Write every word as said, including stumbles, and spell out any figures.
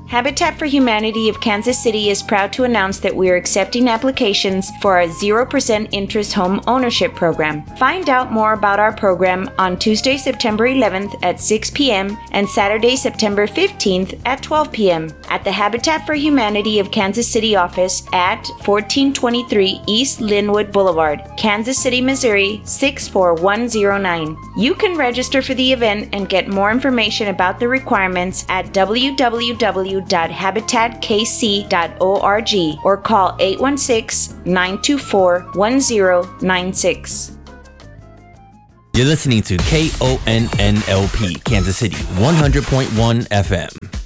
Habitat for Humanity of Kansas City is proud to announce that we are accepting applications for our zero percent interest home ownership program. Find out more about our program on Tuesday, September eleventh at six p.m. and Saturday, September fifteenth at twelve p.m. at the Habitat for Humanity of Kansas City office at fourteen twenty-three East Linwood Boulevard, Kansas City, Missouri six four one zero nine. You can register for the event and get more information about the requirements at w w w dot habitat k c dot org or call eight one six, nine two four, one zero nine six. You're listening to K O N N L P, Kansas City, one hundred point one F M.